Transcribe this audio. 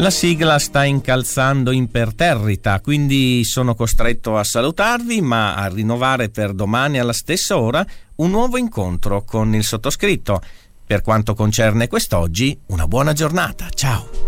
La sigla sta incalzando imperterrita, quindi sono costretto a salutarvi, ma a rinnovare per domani alla stessa ora un nuovo incontro con il sottoscritto. Per quanto concerne quest'oggi, una buona giornata. Ciao!